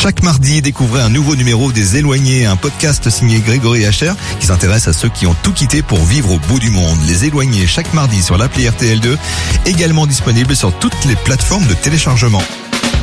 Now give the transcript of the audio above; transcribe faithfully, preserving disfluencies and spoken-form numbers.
Chaque mardi, découvrez un nouveau numéro des Éloignés, un podcast signé Grégory Hacher qui s'intéresse à ceux qui ont tout quitté pour vivre au bout du monde. Les Éloignés, chaque mardi sur l'appli R T L deux, également disponible sur toutes les plateformes de téléchargement.